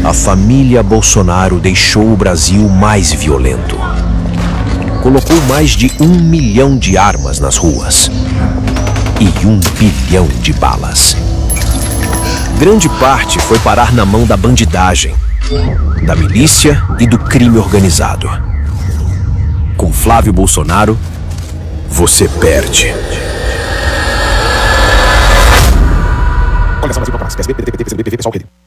A família Bolsonaro deixou o Brasil mais violento. Colocou mais de 1 milhão de armas nas ruas e 1 bilhão de balas. Grande parte foi parar na mão da bandidagem, da milícia e do crime organizado. Com Flávio Bolsonaro, você perde. Coligação Brasil Campeonatos, PSB, PDT, PT, PCdoB, PV, PSOL, Rede.